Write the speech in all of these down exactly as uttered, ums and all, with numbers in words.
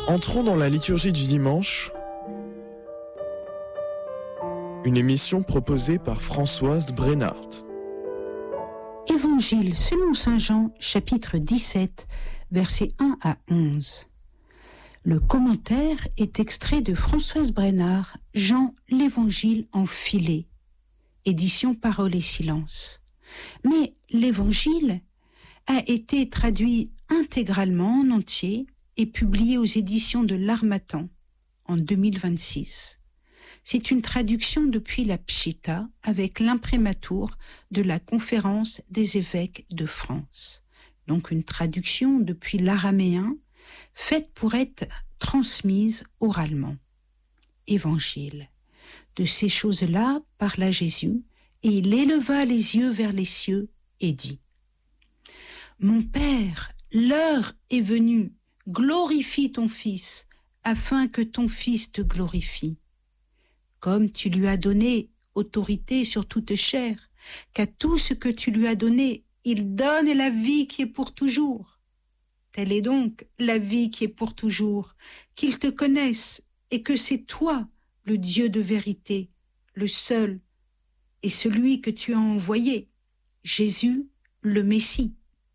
Entrons dans la liturgie du dimanche, une émission proposée par Françoise Brennart. Évangile selon saint Jean, chapitre dix-sept, versets un à onze. Le commentaire est extrait de Françoise Brennart, Jean l'Évangile en filet, édition Parole et Silence. Mais l'Évangile a été traduit intégralement en entier et publié aux éditions de l'Harmattan en deux mille vingt-six. C'est une traduction depuis la Pshita avec l'imprématur de la Conférence des évêques de France. Donc une traduction depuis l'araméen faite pour être transmise oralement. Évangile. De ces choses-là parla Jésus, et il éleva les yeux vers les cieux et dit : Mon Père, l'heure est venue, glorifie ton Fils, afin que ton Fils te glorifie. Comme tu lui as donné autorité sur toute chair, qu'à tout ce que tu lui as donné, il donne la vie qui est pour toujours. Telle est donc la vie qui est pour toujours, qu'ils te connaissent et que c'est toi, le Dieu de vérité, le seul, et celui que tu as envoyé, Jésus, le Messie.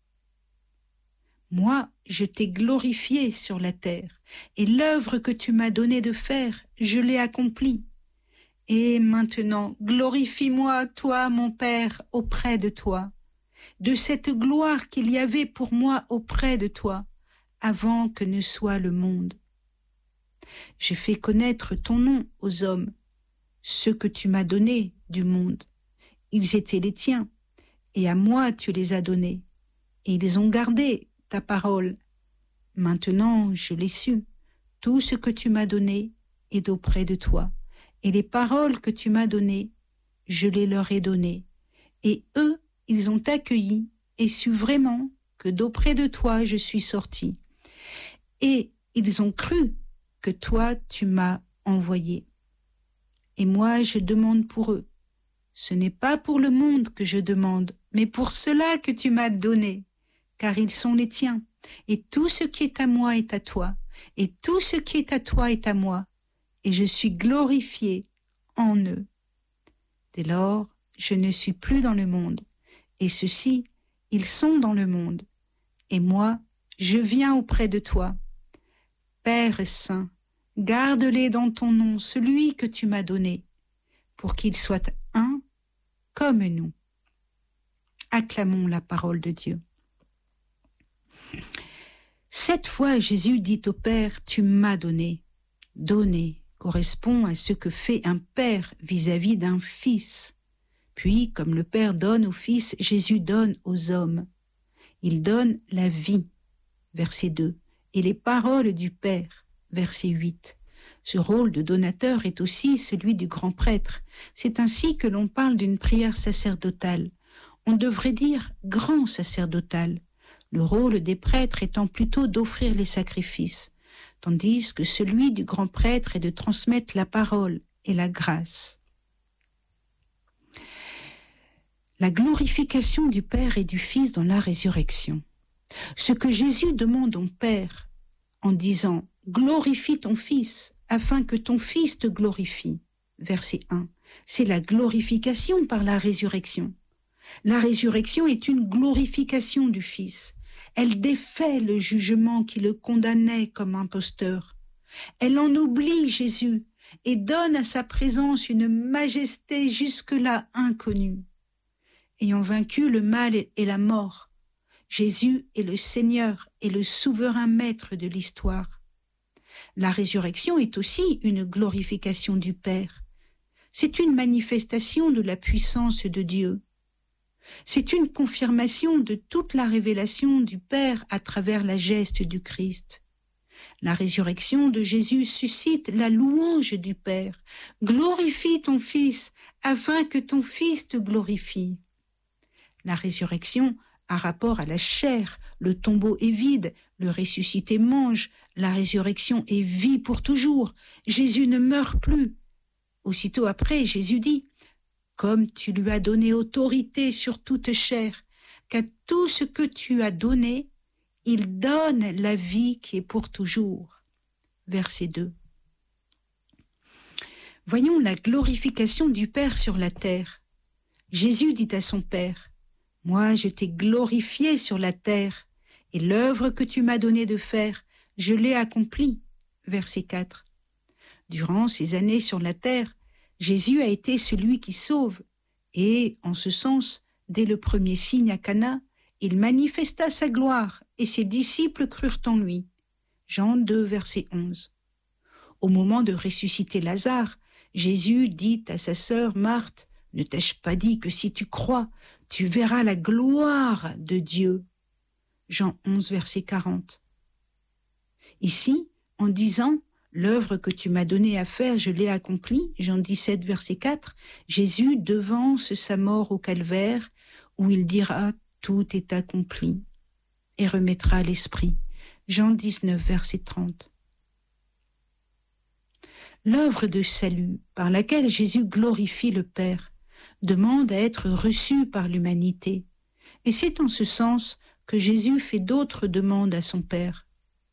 Moi, je t'ai glorifié sur la terre, et l'œuvre que tu m'as donné de faire, je l'ai accomplie. Et maintenant, glorifie-moi, toi, mon Père, auprès de toi, de cette gloire qu'il y avait pour moi auprès de toi, avant que ne soit le monde. J'ai fait connaître ton nom aux hommes, ceux que tu m'as donnés du monde. Ils étaient les tiens, et à moi tu les as donnés, et ils ont gardé ta parole. Maintenant, je l'ai su, tout ce que tu m'as donné est auprès de toi, et les paroles que tu m'as données, je les leur ai données, et eux, ils ont accueilli et su vraiment que d'auprès de toi je suis sorti, et ils ont cru que toi tu m'as envoyé. Et moi je demande pour eux. Ce n'est pas pour le monde que je demande, mais pour cela que tu m'as donné, car ils sont les tiens, et tout ce qui est à moi est à toi, et tout ce qui est à toi est à moi, et je suis glorifié en eux. Dès lors, je ne suis plus dans le monde, et ceux-ci, ils sont dans le monde, et moi, je viens auprès de toi. Père saint, garde-les dans ton nom, celui que tu m'as donné, pour qu'ils soient un comme nous. Acclamons la parole de Dieu. Cette fois, Jésus dit au Père, tu m'as donné. Donner correspond à ce que fait un père vis-à-vis d'un fils. Puis, comme le Père donne au Fils, Jésus donne aux hommes. Il donne la vie, verset deux, et les paroles du Père, verset huit. Ce rôle de donateur est aussi celui du grand prêtre. C'est ainsi que l'on parle d'une prière sacerdotale. On devrait dire grand sacerdotal, le rôle des prêtres étant plutôt d'offrir les sacrifices, tandis que celui du grand prêtre est de transmettre la parole et la grâce. La glorification du Père et du Fils dans la résurrection. Ce que Jésus demande au Père en disant « Glorifie ton Fils, afin que ton Fils te glorifie », verset un, c'est la glorification par la résurrection. La résurrection est une glorification du Fils. Elle défait le jugement qui le condamnait comme imposteur. Elle ennoblit Jésus et donne à sa présence une majesté jusque-là inconnue. Ayant vaincu le mal et la mort, Jésus est le Seigneur et le souverain maître de l'histoire. La résurrection est aussi une glorification du Père. C'est une manifestation de la puissance de Dieu. C'est une confirmation de toute la révélation du Père à travers la geste du Christ. La résurrection de Jésus suscite la louange du Père. Glorifie ton Fils, afin que ton Fils te glorifie. La résurrection a rapport à la chair, le tombeau est vide, le ressuscité mange, la résurrection est vie pour toujours, Jésus ne meurt plus. Aussitôt après, Jésus dit « Comme tu lui as donné autorité sur toute chair, qu'à tout ce que tu as donné, il donne la vie qui est pour toujours. » verset deux. Voyons la glorification du Père sur la terre. Jésus dit à son Père, « Moi, je t'ai glorifié sur la terre, et l'œuvre que tu m'as donné de faire, je l'ai accomplie. » Verset quatre. Durant ces années sur la terre, Jésus a été celui qui sauve, et, en ce sens, dès le premier signe à Cana, il manifesta sa gloire, et ses disciples crurent en lui. Jean deux, verset onze. Au moment de ressusciter Lazare, Jésus dit à sa sœur Marthe, « Ne t'ai-je pas dit que si tu crois, tu verras la gloire de Dieu ?» Jean onze, verset quarante. Ici, en disant « L'œuvre que tu m'as donnée à faire, je l'ai accomplie » Jean dix-sept, verset quatre, Jésus devance sa mort au calvaire, où il dira « Tout est accompli » et remettra l'esprit. Jean dix-neuf, verset trente. L'œuvre de salut par laquelle Jésus glorifie le Père demande à être reçue par l'humanité, et c'est en ce sens que Jésus fait d'autres demandes à son Père.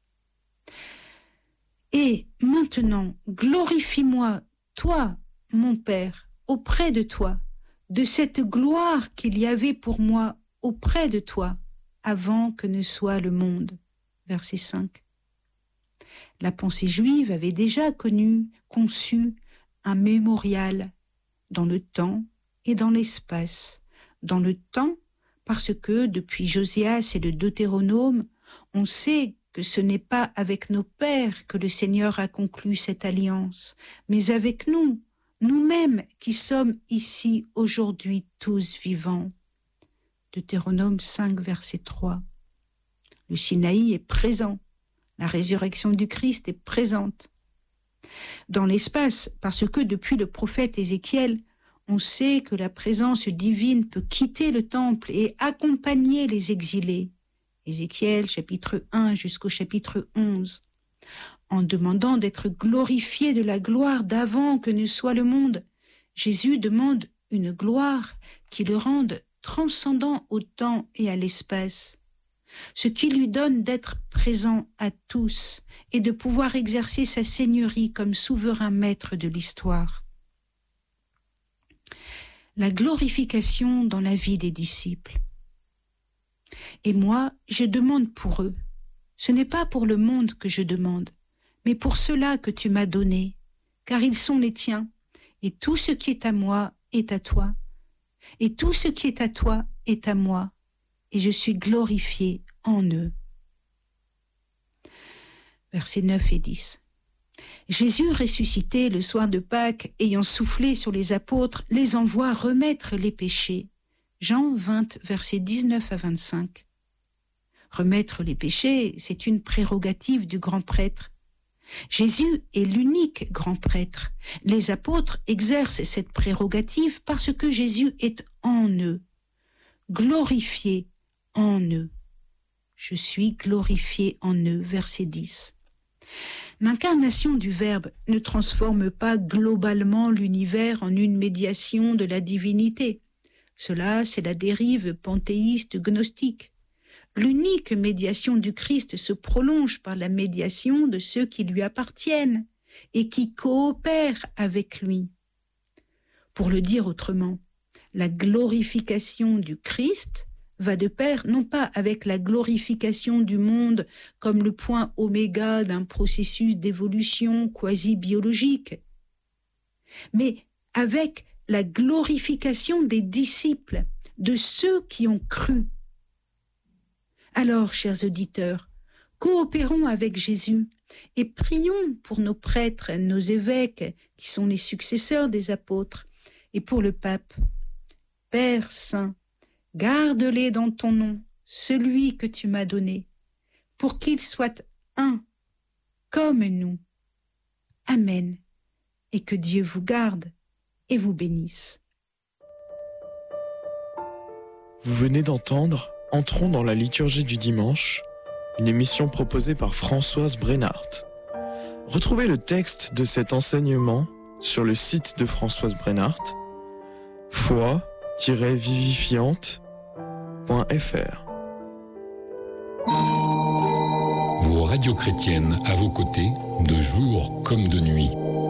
Et maintenant, glorifie-moi, toi, mon Père, auprès de toi, de cette gloire qu'il y avait pour moi auprès de toi, avant que ne soit le monde. Verset cinq. La pensée juive avait déjà connu, conçu un mémorial dans le temps et dans l'espace. Dans le temps, parce que depuis Josias et le Deutéronome, on sait que ce n'est pas avec nos pères que le Seigneur a conclu cette alliance, mais avec nous, nous-mêmes qui sommes ici aujourd'hui tous vivants. Deutéronome cinq, verset trois. Le Sinaï est présent, la résurrection du Christ est présente. Dans l'espace, parce que depuis le prophète Ézéchiel, on sait que la présence divine peut quitter le temple et accompagner les exilés. Ézéchiel, chapitre un jusqu'au chapitre onze. En demandant d'être glorifié de la gloire d'avant que ne soit le monde, Jésus demande une gloire qui le rende transcendant au temps et à l'espace, ce qui lui donne d'être présent à tous et de pouvoir exercer sa seigneurie comme souverain maître de l'histoire. La glorification dans la vie des disciples. Et moi, je demande pour eux. Ce n'est pas pour le monde que je demande, mais pour ceux-là que tu m'as donnés, car ils sont les tiens, et tout ce qui est à moi est à toi, et tout ce qui est à toi est à moi, et je suis glorifié en eux. Versets neuf et dix. Jésus ressuscité le soir de Pâques, ayant soufflé sur les apôtres, les envoie remettre les péchés. Jean vingt, versets dix-neuf à vingt-cinq. Remettre les péchés, c'est une prérogative du grand prêtre. Jésus est l'unique grand prêtre. Les apôtres exercent cette prérogative parce que Jésus est en eux, glorifié en eux. Je suis glorifié en eux, verset dix. L'incarnation du Verbe ne transforme pas globalement l'univers en une médiation de la divinité. Cela, c'est la dérive panthéiste gnostique. L'unique médiation du Christ se prolonge par la médiation de ceux qui lui appartiennent et qui coopèrent avec lui. Pour le dire autrement, la glorification du Christ va de pair non pas avec la glorification du monde comme le point oméga d'un processus d'évolution quasi-biologique, mais avec la glorification des disciples, de ceux qui ont cru. Alors, chers auditeurs, coopérons avec Jésus et prions pour nos prêtres, nos évêques, qui sont les successeurs des apôtres, et pour le pape. Père saint, garde-les dans ton nom, celui que tu m'as donné, pour qu'ils soient un, comme nous. Amen. Et que Dieu vous garde et vous bénisse. Vous venez d'entendre Entrons dans la liturgie du dimanche, une émission proposée par Françoise Brennart. Retrouvez le texte de cet enseignement sur le site de Françoise Brennart, foi tiret vivifiante point f r. Vos radio chrétienne à vos côtés, de jour comme de nuit.